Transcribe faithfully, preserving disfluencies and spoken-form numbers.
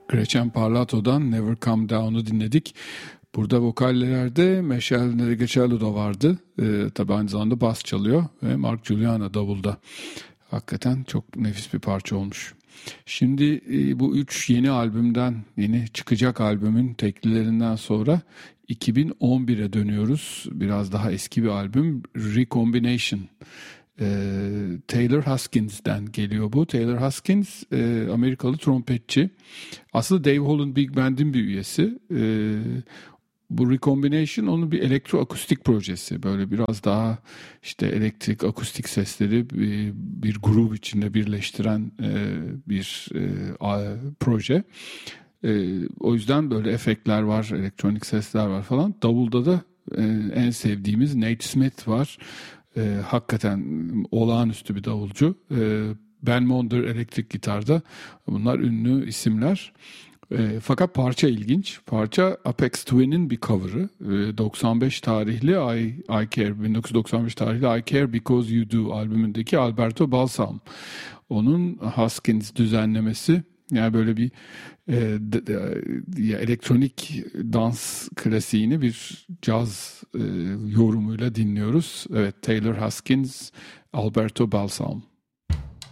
Gretchen Parlato'dan Never Come Down'u dinledik. Burada vokallerde Michelle Ndegeocello da vardı. Ee, tabii aynı zamanda bas çalıyor ve Mark Guiliana davulda. Hakikaten çok nefis bir parça olmuş. Şimdi e, bu üç yeni albümden, yeni çıkacak albümün teklilerinden sonra iki bin on bire dönüyoruz. Biraz daha eski bir albüm, Recombination. Ee, Taylor Huskins'den geliyor bu. Taylor Huskins e, Amerikalı trompetçi. Aslında Dave Holland Big Band'in bir üyesi. Ee, bu Recombination onun bir elektroakustik projesi. Böyle biraz daha işte elektrik, akustik sesleri bir, bir grup içinde birleştiren e, bir e, a, proje. E, o yüzden böyle efektler var, elektronik sesler var falan. Davulda da e, en sevdiğimiz Nate Smith var. E, hakikaten olağanüstü bir davulcu. E, Ben Monder elektrik gitarda. Bunlar ünlü isimler. E, fakat parça ilginç. Parça Aphex Twin'in bir cover'ı. E, doksan beş tarihli I, I Care, bin dokuz yüz doksan beş tarihli I Care Because You Do albümündeki Alberto Balsam. Onun Huskins düzenlemesi. Yani böyle bir e, de, de, ya elektronik dans klasiğini bir caz e, yorumuyla dinliyoruz. Evet, Taylor Huskins, Alberto Balsam.